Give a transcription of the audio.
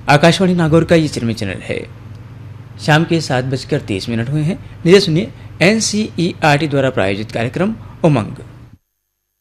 आकाशवाणी नागौर का ये चिन्मय चैनल है। शाम के 7:30 हुए हैं। लीजिए सुनिए NCERT द्वारा प्रायोजित कार्यक्रम उमंग।